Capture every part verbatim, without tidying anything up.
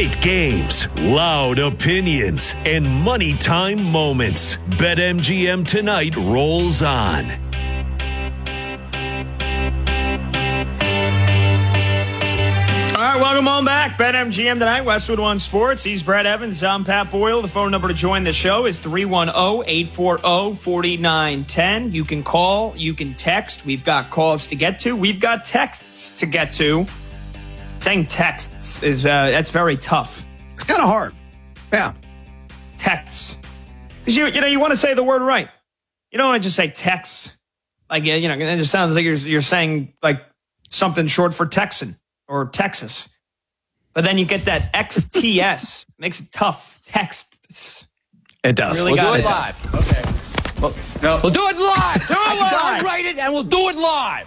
Great games, loud opinions, and money time moments. BetMGM tonight rolls on. All right, welcome on back. BetMGM tonight, Westwood One Sports. He's Brett Evans. I'm Pat Boyle. The phone number to join the show is three one zero, eight four zero, four nine one zero. You can call. You can text. We've got calls to get to. We've got texts to get to. Saying texts is uh, that's very tough. It's kind of hard. Yeah. Texts. Because you, you know, you want to say the word right. You don't want to just say texts. Like, you know, it just sounds like you're, you're saying like something short for Texan or Texas. But then you get that X T S. Makes it tough. Texts. It does. Really we'll got do it, it live. Okay. Well, no. We'll do it live. Do it live. I'll write it and we'll do it live.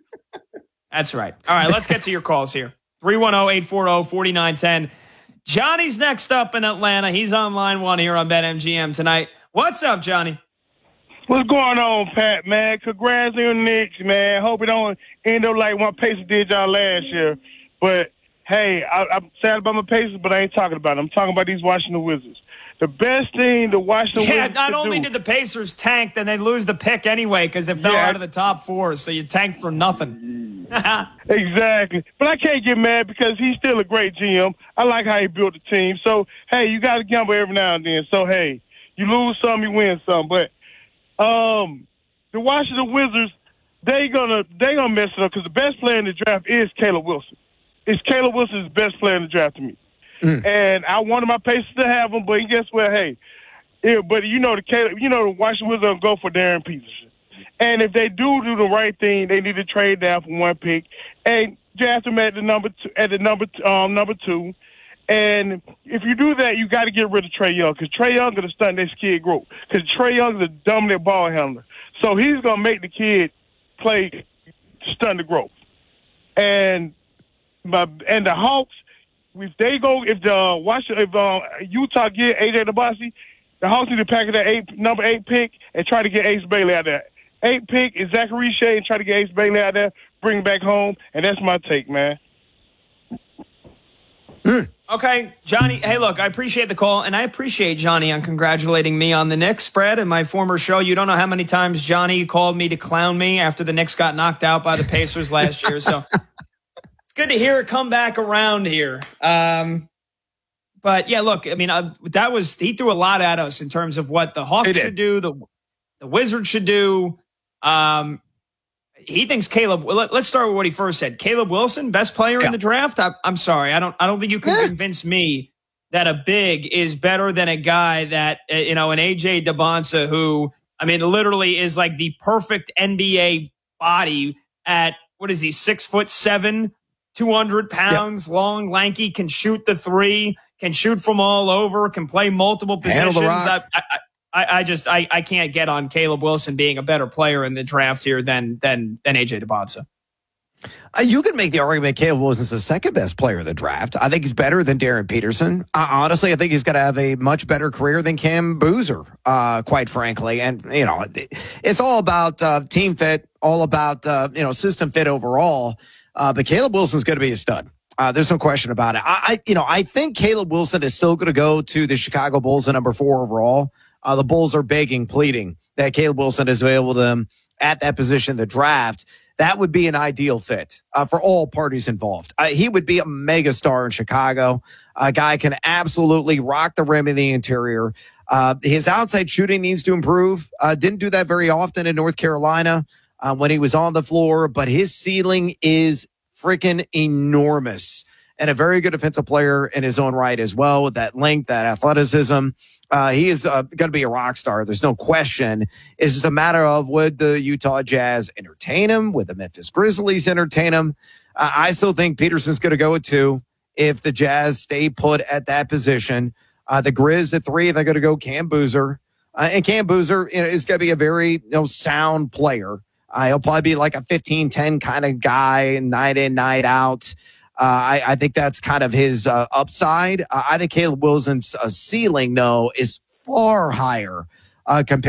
That's right. All right, let's get to your calls here. three one zero, eight four zero, four nine one zero. Johnny's next up in Atlanta. He's on line one here on BetMGM tonight. What's up, Johnny? What's going on, Pat, man? Congrats on your Knicks, man. Hope it don't end up like what Pacers did y'all last year. But, hey, I, I'm sad about my Pacers, but I ain't talking about them. I'm talking about these Washington Wizards. The best thing the Washington Yeah, Wizards not could only do, did the Pacers tank, then they lose the pick anyway because it fell Yeah. out of the top four, so you tanked for nothing. Exactly. But I can't get mad because he's still a great G M. I like how he built the team. So, hey, you got to gamble every now and then. So, hey, you lose some, you win some. But um, the Washington Wizards, they gonna they gonna mess it up because the best player in the draft is Caleb Wilson. It's Caleb Wilson's best player in the draft to me. Mm. And I wanted my Pacers to have him, but guess what? Hey, yeah, but you know the Caleb, you know the Washington Wizards gonna go for Darren Peterson. And if they do do the right thing, they need to trade down for one pick and draft him at the number two, at the number um, number two. And if you do that, you got to get rid of Trae Young because Trae Young going to stunt this kid growth because Trae Young is a dominant ball handler. So he's going to make the kid play stunt the growth. And my, and the Hawks, if they go, if the Washington, if uh, Utah get A J DeBosi, the Hawks need to pack that eight number eight pick and try to get Ace Bailey out there. Eight pick is Zachary Shea and try to get Ace Bailey out there, bring him back home, and that's my take, man. Mm. Okay, Johnny, hey, look, I appreciate the call, and I appreciate Johnny on congratulating me on the Knicks spread in my former show. You don't know how many times Johnny called me to clown me after the Knicks got knocked out by the Pacers last year, so it's good to hear it come back around here. Um, but, yeah, look, I mean, uh, that was – he threw a lot at us in terms of what the Hawks should do, the, the Wizards should do. Um He thinks Caleb. Let, let's start with what he first said. Caleb Wilson, best player yeah. in the draft. I, I'm sorry, I don't. I don't think you can yeah. convince me that a big is better than a guy that uh, you know an A J DeBonsa, who I mean, literally is like the perfect N B A body at what is he? Six foot seven, two hundred pounds, yeah. long, lanky, can shoot the three, can shoot from all over, can play multiple positions. I, I, I, I just I, I can't get on Caleb Wilson being a better player in the draft here than than than A J DeBonsa. Uh, you could make the argument Caleb Wilson's the second best player in the draft. I think he's better than Darren Peterson. Uh, honestly, I think he's going to have a much better career than Cam Boozer, uh, quite frankly. And, you know, it's all about uh, team fit, all about, uh, you know, system fit overall. Uh, but Caleb Wilson's going to be a stud. Uh, there's no question about it. I, I, you know, I think Caleb Wilson is still going to go to the Chicago Bulls at number four overall. Uh, the Bulls are begging, pleading that Caleb Wilson is available to them at that position in the draft. That would be an ideal fit uh, for all parties involved. Uh, he would be a mega star in Chicago. A guy can absolutely rock the rim in the interior. Uh, his outside shooting needs to improve. Uh, didn't do that very often in North Carolina uh, when he was on the floor, but his ceiling is freaking enormous. And a very good defensive player in his own right as well, with that length, that athleticism. Uh, he is uh, going to be a rock star. There's no question. It's just a matter of would the Utah Jazz entertain him? Would the Memphis Grizzlies entertain him? Uh, I still think Peterson's going to go at two if the Jazz stay put at that position. Uh, the Grizz at three, they're going to go Cam Boozer. Uh, and Cam Boozer you know, is going to be a very you know, sound player. Uh, he'll probably be like a fifteen ten kind of guy, night in, night out. Uh, I, I think that's kind of his uh, upside. Uh, I think Caleb Wilson's uh, ceiling, though, is far higher uh, compared